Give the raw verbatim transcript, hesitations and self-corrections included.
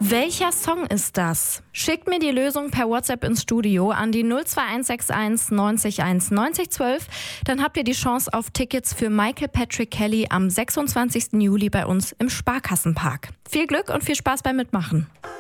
Welcher Song ist das? Schickt mir die Lösung per WhatsApp ins Studio an die null zwei eins sechs eins neunzig eins neunzig zwölf. Dann habt ihr die Chance auf Tickets für Michael Patrick Kelly am sechsundzwanzigsten Juli bei uns im Sparkassenpark. Viel Glück und viel Spaß beim Mitmachen.